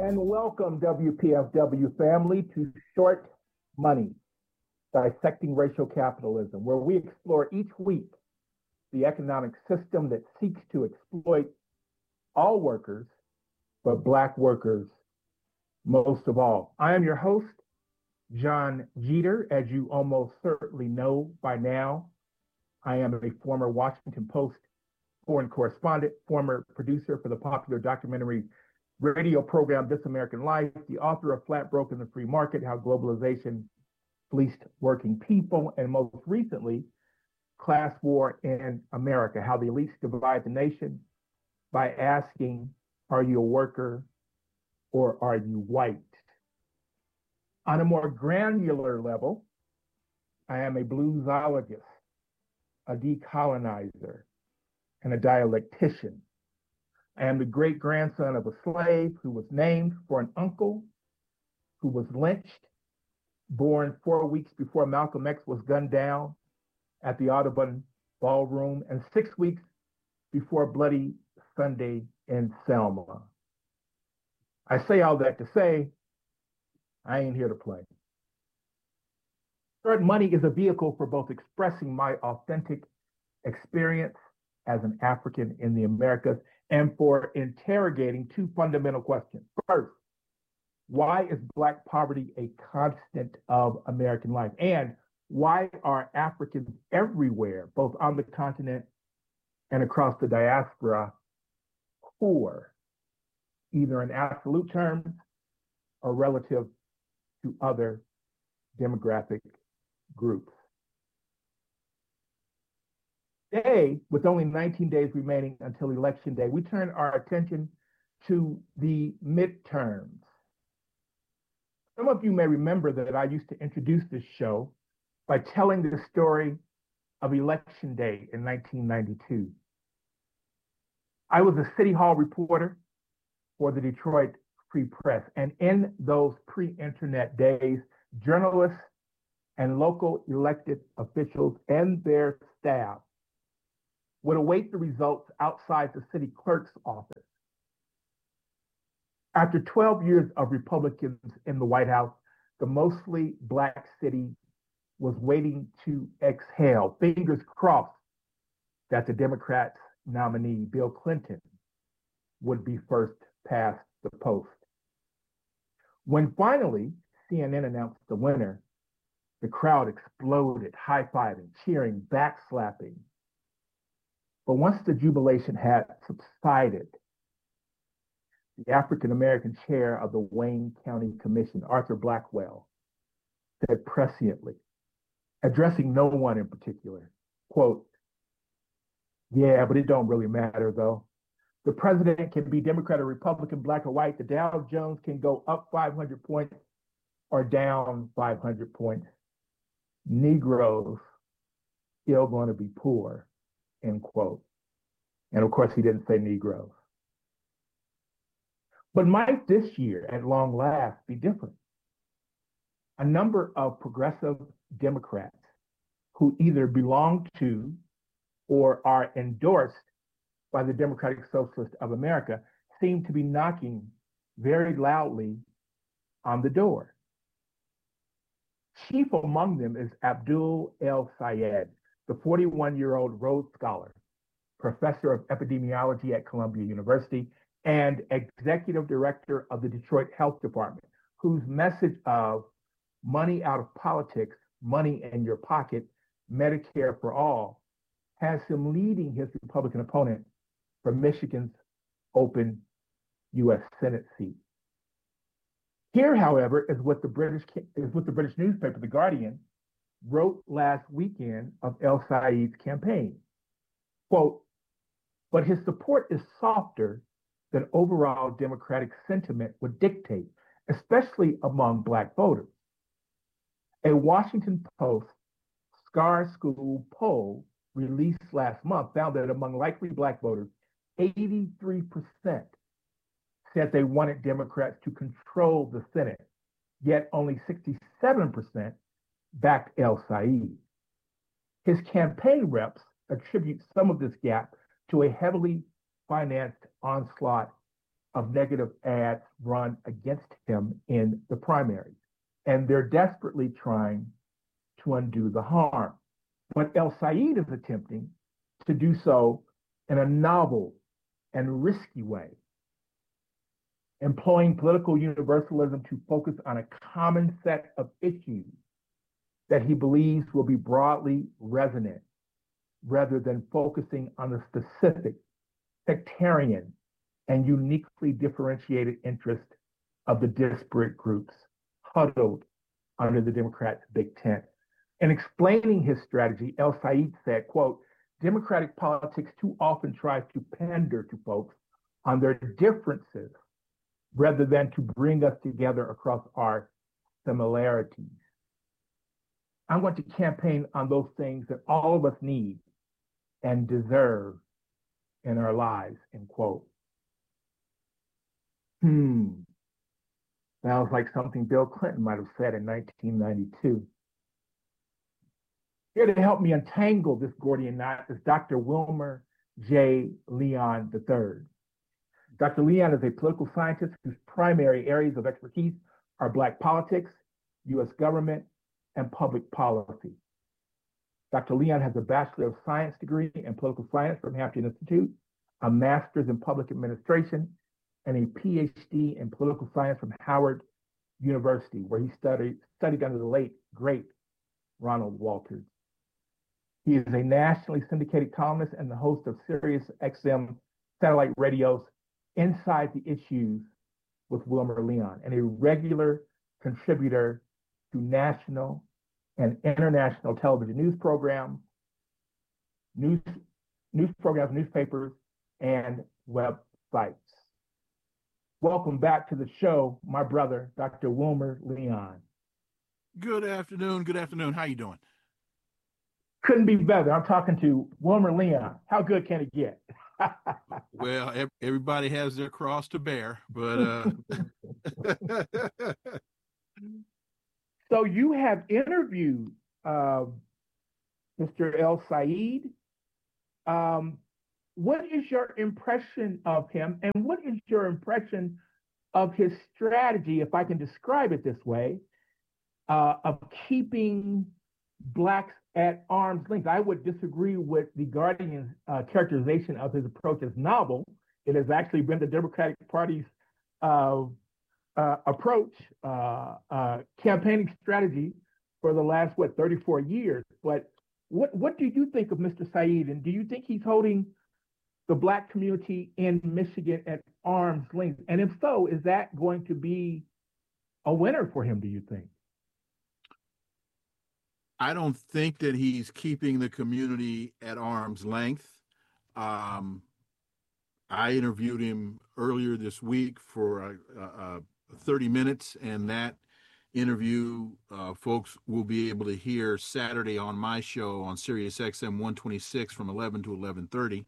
And welcome, WPFW family, to Short Money, Dissecting Racial Capitalism, where we explore each week the economic system that seeks to exploit all workers, but Black workers most of all. I am your host, John Jeter. As you almost certainly know by now, I am a former Washington Post foreign correspondent, former producer for the popular documentary radio program This American Life, the author of Flat Broke in the Free Market, How Globalization Fleeced Working People, and most recently, Class War in America, How the Elites Divide the Nation by asking, are you a worker or are you white? On a more granular level, I am a bluesologist, a decolonizer, and a dialectician. I am the great-grandson of a slave who was named for an uncle who was lynched, born 4 weeks before Malcolm X was gunned down at the Audubon Ballroom, and 6 weeks before Bloody Sunday in Selma. I say all that to say, I ain't here to play. Short Money is a vehicle for both expressing my authentic experience as an African in the Americas and for interrogating two fundamental questions. First, why is Black poverty a constant of American life? And why are Africans everywhere, both on the continent and across the diaspora, poor, either in absolute terms or relative to other demographic groups? Today, with only 19 days remaining until Election Day, we turn our attention to the midterms. Some of you may remember that I used to introduce this show by telling the story of Election Day in 1992. I was a City Hall reporter for the Detroit Free Press, and in those pre-internet days, journalists and local elected officials and their staff would await the results outside the city clerk's office. After 12 years of Republicans in the White House, the mostly Black city was waiting to exhale, fingers crossed that the Democrats' nominee, Bill Clinton, would be first past the post. When finally CNN announced the winner, the crowd exploded, high-fiving, cheering, backslapping. But once the jubilation had subsided, the African-American chair of the Wayne County Commission, Arthur Blackwell, said presciently, addressing no one in particular, quote, "Yeah, but it don't really matter though. The president can be Democrat or Republican, Black or white. The Dow Jones can go up 500 points or down 500 points. Negroes still going to be poor," end quote. And of course, he didn't say Negroes. But might this year, at long last, be different? A number of progressive Democrats who either belong to or are endorsed by the Democratic Socialists of America seem to be knocking very loudly on the door. Chief among them is Abdul El-Sayed, the 41-year-old Rhodes Scholar, professor of epidemiology at Columbia University, and executive director of the Detroit Health Department, whose message of money out of politics, money in your pocket, Medicare for all, has him leading his Republican opponent for Michigan's open U.S. Senate seat. Here, however, is what the British newspaper, The Guardian, wrote last weekend of El-Sayed's campaign. Quote, "But his support is softer than overall Democratic sentiment would dictate, especially among Black voters. A Washington Post SCAR School poll released last month found that among likely Black voters, 83% said they wanted Democrats to control the Senate, yet only 67% backed El-Sayed. His campaign reps attribute some of this gap to a heavily financed onslaught of negative ads run against him in the primaries. And they're desperately trying to undo the harm. But El Said is attempting to do so in a novel and risky way, employing political universalism to focus on a common set of issues that he believes will be broadly resonant, rather than focusing on the specific, sectarian, and uniquely differentiated interest of the disparate groups huddled under the Democrats' big tent. In explaining his strategy, El Said said, quote, Democratic politics too often tries to pander to folks on their differences rather than to bring us together across our similarities. I want to campaign on those things that all of us need and deserve in our lives, end quote. Sounds like something Bill Clinton might have said in 1992. Here to help me untangle this Gordian knot is Dr. Wilmer J. Leon III. Dr. Leon is a political scientist whose primary areas of expertise are Black politics, U.S. government, and public policy. Dr. Leon has a Bachelor of Science degree in political science from Hampton Institute, a master's in public administration, and a PhD in political science from Howard University, where he studied under the late, great Ronald Walters. He is a nationally syndicated columnist and the host of Sirius XM satellite radio's Inside the Issues with Wilmer Leon, and a regular contributor to national and international television news programs, newspapers, and websites. Welcome back to the show, my brother, Dr. Wilmer Leon. Good afternoon. Good afternoon. How you doing? Couldn't be better. I'm talking to Wilmer Leon. How good can it get? Well, everybody has their cross to bear, but So you have interviewed Mr. El Said. What is your impression of him, and what is your impression of his strategy, if I can describe it this way, of keeping Blacks at arm's length? I would disagree with the Guardian's characterization of his approach as novel. It has actually been the Democratic Party's approach, campaigning strategy for the last, 34 years. But what do you think of Mr. Said, and do you think he's holding the Black community in Michigan at arm's length? And if so, is that going to be a winner for him, do you think? I don't think that he's keeping the community at arm's length. I interviewed him earlier this week for 30 minutes, and that interview, folks will be able to hear Saturday on my show on Sirius XM 126 from 11 to 11:30.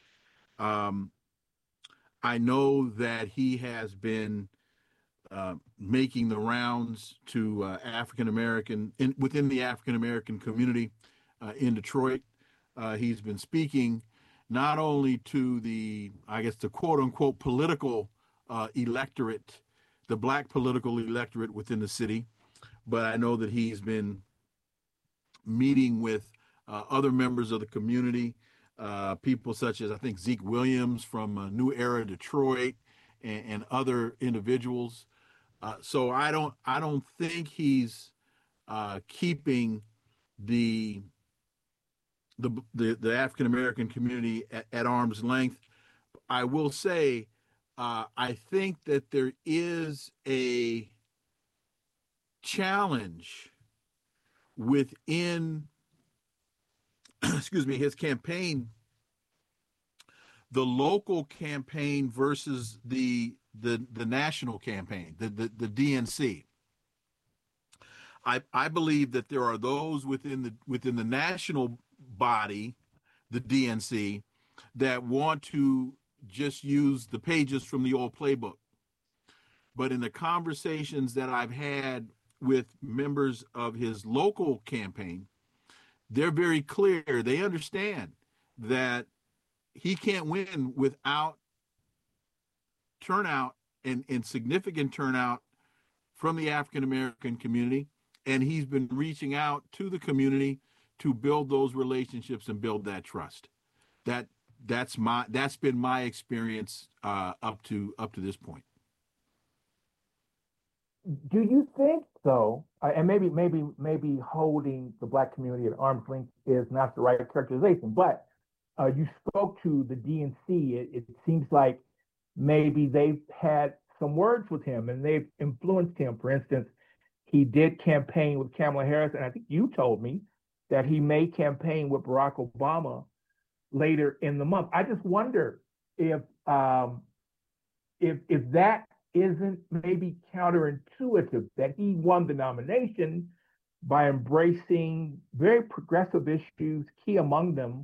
I know that he has been making the rounds to African-American, within the African-American community in Detroit. He's been speaking not only to the quote-unquote political electorate, the Black political electorate within the city, but I know that he's been meeting with other members of the community, people such as, I think, Zeke Williams from New Era Detroit, and other individuals. So I don't think he's keeping the African American community at arm's length. I will say, I think that there is a challenge within, his campaign, the local campaign versus the national campaign, the DNC. I believe that there are those within the national body, the DNC, that want to just use the pages from the old playbook. But in the conversations that I've had with members of his local campaign, they're very clear. They understand that he can't win without turnout and significant turnout from the African American community, and he's been reaching out to the community to build those relationships and build that trust. That's been my experience up to this point. Do you think though, and maybe holding the Black community at arm's length is not the right characterization, but you spoke to the DNC. It seems like maybe they've had some words with him and they've influenced him. For instance, he did campaign with Kamala Harris, and I think you told me that he may campaign with Barack Obama later in the month. I just wonder if that isn't maybe counterintuitive, that he won the nomination by embracing very progressive issues, key among them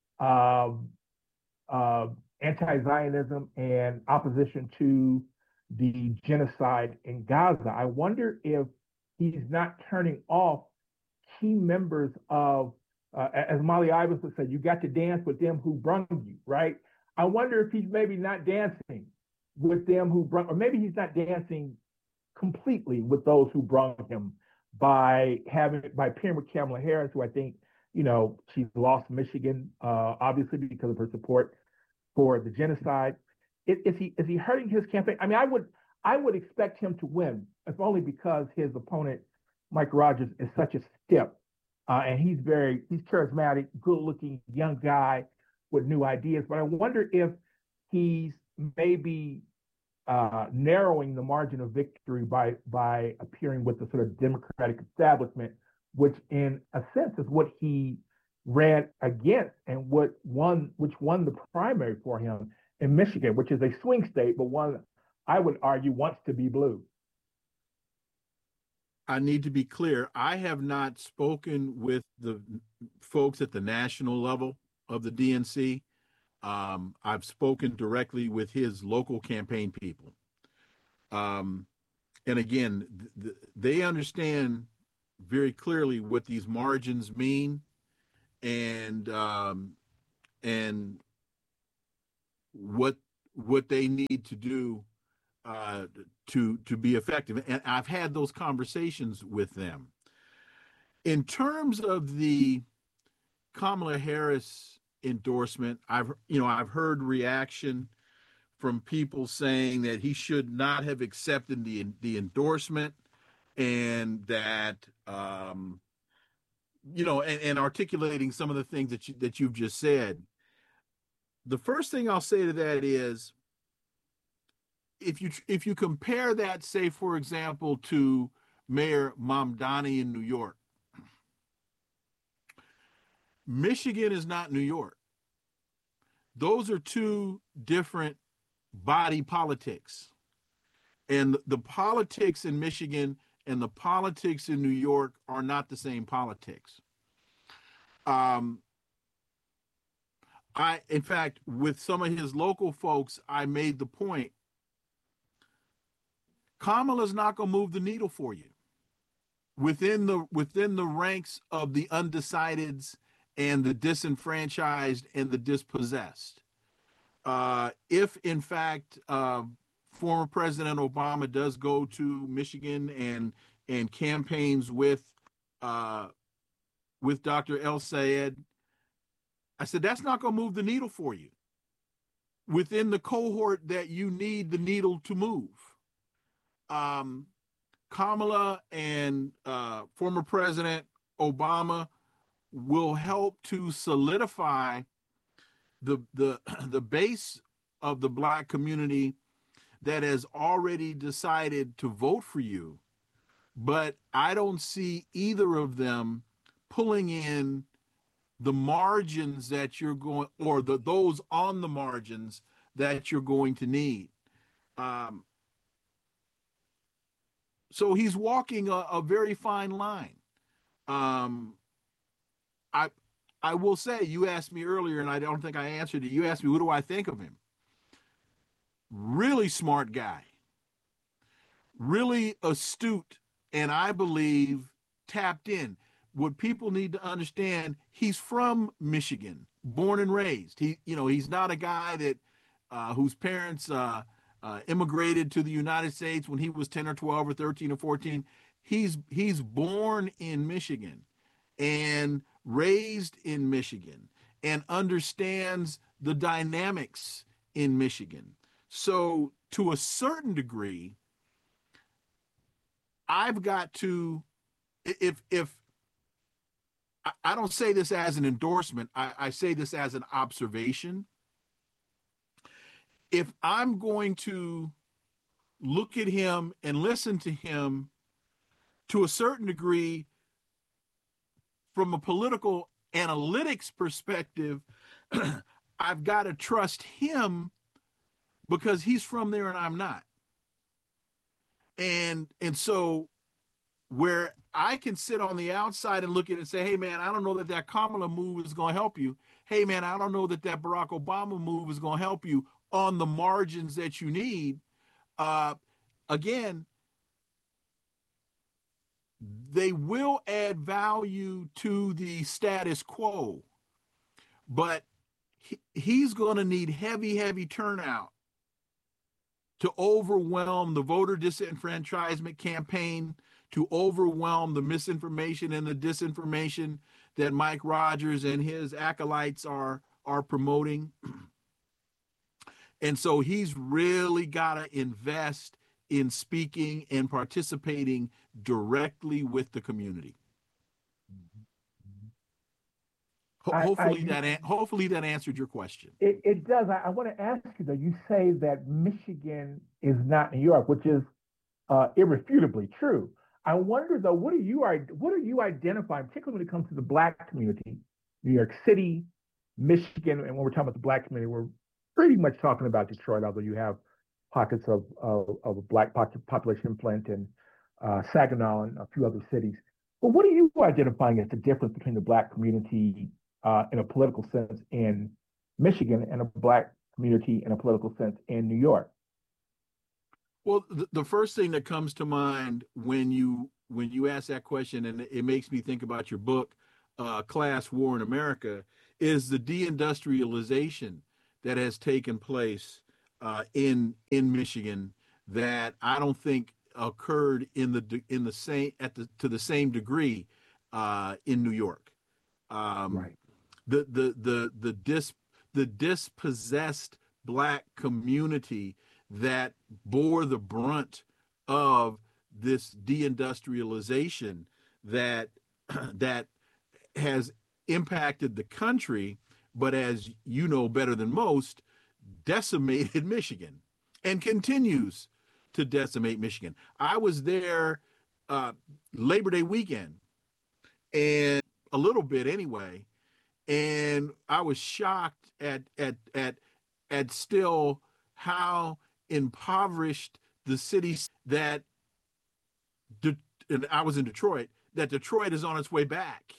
anti-Zionism and opposition to the genocide in Gaza. I wonder if he's not turning off key members of, as Molly Iverson said, you got to dance with them who brung you, right? I wonder if he's maybe not dancing with them who brung, or maybe he's not dancing completely with those who brung him by pairing with Kamala Harris, who I think, she's lost Michigan, obviously because of her support for the genocide. Is he hurting his campaign? I mean, I would expect him to win, if only because his opponent, Mike Rogers, is such a stiff, and he's charismatic, good-looking young guy with new ideas. But I wonder if he's maybe narrowing the margin of victory by appearing with the sort of Democratic establishment, which in a sense is what he ran against and which won the primary for him in Michigan, which is a swing state, but one I would argue wants to be blue. I need to be clear. I have not spoken with the folks at the national level of the DNC. I've spoken directly with his local campaign people. And again, they understand very clearly what these margins mean and what they need to do to be effective. And I've had those conversations with them. In terms of the Kamala Harris endorsement, I've heard reaction from people saying that he should not have accepted the endorsement, and that and articulating some of the things that you've just said. The first thing I'll say to that is, if you compare that, say, for example, to Mayor Mamdani in New York, Michigan is not New York. Those are two different body politics. And the politics in Michigan and the politics in New York are not the same politics. In fact, with some of his local folks, I made the point, Kamala's not going to move the needle for you within the ranks of the undecideds and the disenfranchised and the dispossessed. If in fact former President Obama does go to Michigan and campaigns with Dr. El-Sayed, I said, that's not going to move the needle for you within the cohort that you need the needle to move. Kamala and former President Obama will help to solidify the base of the Black community that has already decided to vote for you. But I don't see either of them pulling in the margins that you're going, or those on the margins that you're going to need. So he's walking a very fine line. I will say, you asked me earlier, and I don't think I answered it. You asked me, what do I think of him? Really smart guy, really astute, and I believe tapped in. What people need to understand, he's from Michigan, born and raised. He's not a guy that whose parents immigrated to the United States when he was 10 or 12 or 13 or 14. He's born in Michigan and raised in Michigan and understands the dynamics in Michigan. So to a certain degree, I've got to, if I don't say this as an endorsement, I say this as an observation. If I'm going to look at him and listen to him to a certain degree from a political analytics perspective, I've got to trust him because he's from there and I'm not. And so where I can sit on the outside and look at it and say, hey, man, I don't know that that Kamala move is going to help you. Hey, man, I don't know that that Barack Obama move is going to help you on the margins that you need. Again, they will add value to the status quo, but he's going to need heavy, heavy turnout to overwhelm the voter disenfranchisement campaign, to overwhelm the misinformation and the disinformation that Mike Rogers and his acolytes are promoting. And so he's really got to invest in speaking and participating directly with the community. Hopefully that answered your question. It does. I want to ask you though. You say that Michigan is not New York, which is irrefutably true. I wonder though, what are you identifying, particularly when it comes to the Black community, New York City, Michigan, and when we're talking about the Black community, we're pretty much talking about Detroit, although you have pockets of a Black population in Flint and Saginaw and a few other cities. But what are you identifying as the difference between the Black community in a political sense in Michigan and a Black community in a political sense in New York? Well, the first thing that comes to mind when you ask that question, and it makes me think about your book, Class War in America, is the deindustrialization that has taken place in Michigan that I don't think occurred to the same degree in New York. Right. The dispossessed Black community that bore the brunt of this deindustrialization that has impacted the country, but as you know better than most, decimated Michigan and continues to decimate Michigan. I was there Labor Day weekend, and a little bit anyway, and I was shocked at still how impoverished the cities that and I was in Detroit, that Detroit is on its way back.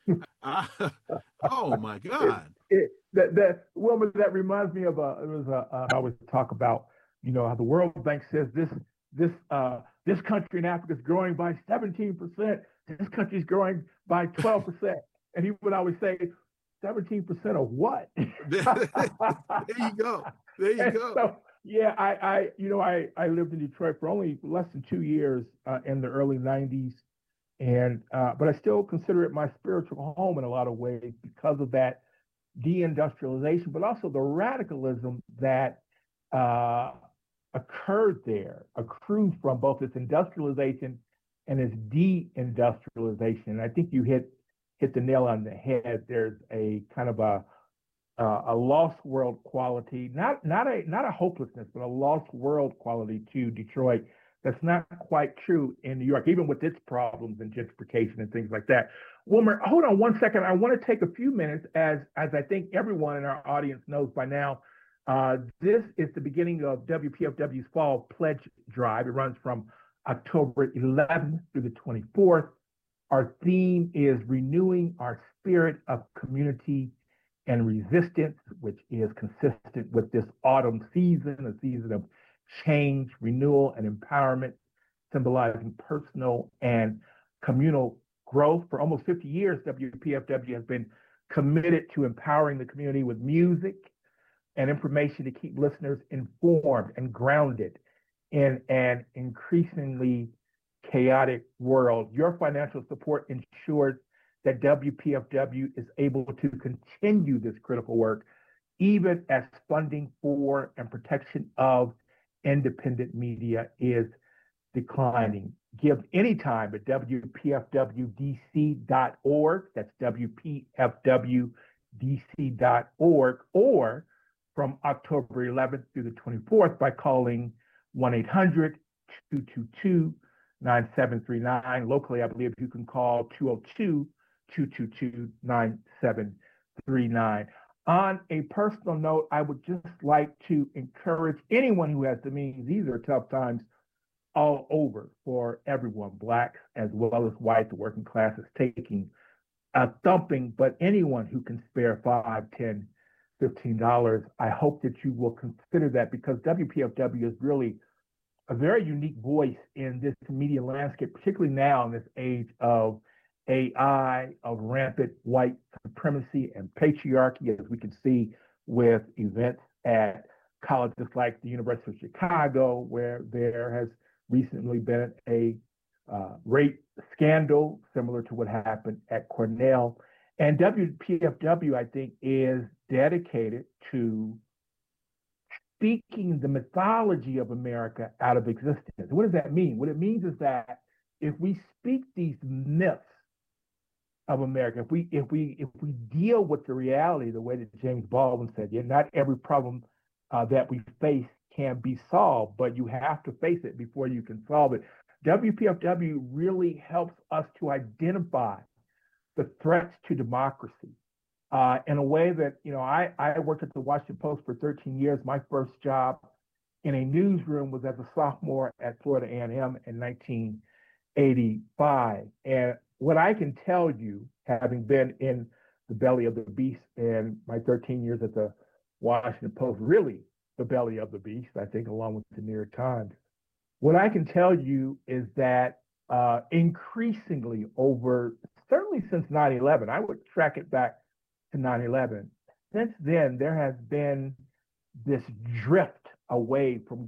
Oh my God. Wilmer, that reminds me of I always talk about, how the World Bank says this country in Africa is growing by 17%. This country is growing by 12%. And he would always say, 17% of what? There you go. There you go. So, yeah, I lived in Detroit for only less than 2 years in the early 90s. And but I still consider it my spiritual home in a lot of ways because of that deindustrialization, but also the radicalism that occurred there, accrued from both its industrialization and its deindustrialization. And I think you hit the nail on the head. There's a kind of a lost world quality, not a hopelessness, but a lost world quality to Detroit that's not quite true in New York, even with its problems and gentrification and things like that. Wilmer, hold on one second. I want to take a few minutes, as I think everyone in our audience knows by now. This is the beginning of WPFW's Fall Pledge Drive. It runs from October 11th through the 24th. Our theme is renewing our spirit of community and resistance, which is consistent with this autumn season, a season of change, renewal, and empowerment, symbolizing personal and communal growth. For almost 50 years, WPFW has been committed to empowering the community with music and information to keep listeners informed and grounded in an increasingly chaotic world. Your financial support ensures that WPFW is able to continue this critical work, even as funding for and protection of independent media is declining. Give anytime at WPFWDC.org. That's WPFWDC.org, or from October 11th through the 24th by calling 1-800-222-9739. Locally, I believe you can call 202-222-9739. On a personal note, I would just like to encourage anyone who has the means. These are tough times all over for everyone, blacks as well as white. The working class is taking a thumping, but anyone who can spare $5, $10, $15, I hope that you will consider that, because WPFW is really a very unique voice in this media landscape, particularly now in this age of AI, of rampant white supremacy and patriarchy, as we can see with events at colleges like the University of Chicago, where there has recently been a rape scandal similar to what happened at Cornell. And WPFW, I think, is dedicated to speaking the mythology of America out of existence. What does that mean? What it means is that if we speak these myths of America, if we deal with the reality the way that James Baldwin said, yeah, not every problem that we face can be solved, but you have to face it before you can solve it. WPFW really helps us to identify the threats to democracy in a way that, I worked at the Washington Post for 13 years. My first job in a newsroom was as a sophomore at Florida A&M in 1985. And what I can tell you, having been in the belly of the beast in my 13 years at the Washington Post, really the belly of the beast, I think, along with the New York Times, what I can tell you is that increasingly certainly since 9/11, I would track it back to 9/11, since then there has been this drift away from